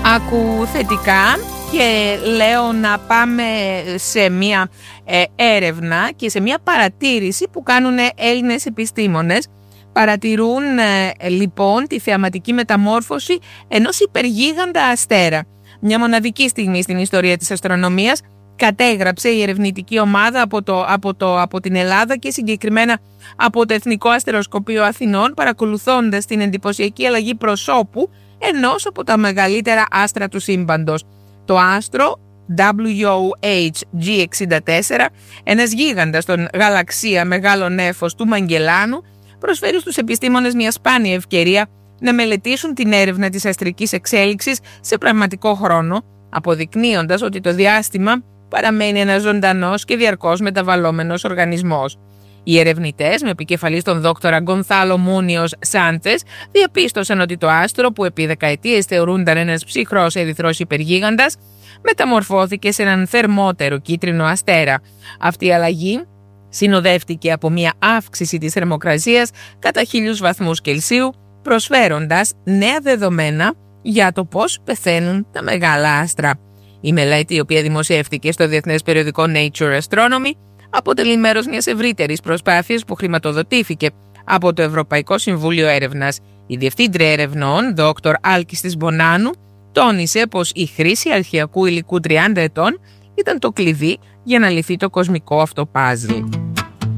Άκου θετικά και λέω να πάμε σε μια έρευνα και σε μια παρατήρηση που κάνουν Έλληνες επιστήμονες. Παρατηρούν λοιπόν τη θεαματική μεταμόρφωση ενός υπεργίγαντα αστέρα. Μια μοναδική στιγμή στην ιστορία της αστρονομίας κατέγραψε η ερευνητική ομάδα από την Ελλάδα και συγκεκριμένα από το Εθνικό Αστεροσκοπείο Αθηνών, παρακολουθώντας την εντυπωσιακή αλλαγή προσώπου ενός από τα μεγαλύτερα άστρα του σύμπαντος. Το άστρο WOH-G64, ένας γίγαντας στον γαλαξία μεγάλο νέφος του Μαγκελάνου, προσφέρει στους επιστήμονες μια σπάνια ευκαιρία να μελετήσουν την έρευνα της αστρικής εξέλιξης σε πραγματικό χρόνο, αποδεικνύοντας ότι το διάστημα παραμένει ένας ζωντανός και διαρκώς μεταβαλλόμενος οργανισμός. Οι ερευνητές, με επικεφαλής τον δόκτορα Γκονθάλο Μούνιος Σάντσες, διαπίστωσαν ότι το άστρο, που επί δεκαετίες θεωρούνταν ένας ψυχρός ερυθρός υπεργίγαντας, μεταμορφώθηκε σε έναν θερμότερο κίτρινο αστέρα. Αυτή η αλλαγή συνοδεύτηκε από μια αύξηση της θερμοκρασίας κατά 1000 βαθμούς Κελσίου, προσφέροντας νέα δεδομένα για το πώς πεθαίνουν τα μεγάλα άστρα. Η μελέτη, η οποία δημοσιεύτηκε στο διεθνές περιοδικό Nature Astronomy, αποτελεί μέρος μιας ευρύτερης προσπάθειας που χρηματοδοτήθηκε από το Ευρωπαϊκό Συμβούλιο Έρευνας. Η Διευθύντρια Ερευνών, Δ. Άλκης Μπονάνου, τόνισε πως η χρήση αρχαιακού υλικού 30 ετών ήταν το κλειδί για να λυθεί το κοσμικό αυτό παζλ.